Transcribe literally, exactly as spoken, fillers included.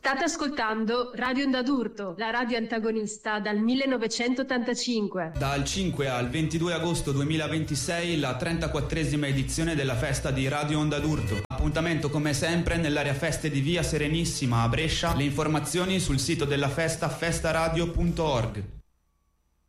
State ascoltando Radio Onda d'Urto, la radio antagonista dal millenovecentottantacinque. Dal cinque al ventidue agosto duemilaventisei la trentaquattresima edizione della festa di Radio Onda d'Urto. Appuntamento come sempre nell'area feste di Via Serenissima a Brescia. Le informazioni sul sito della festa festaradio punto org.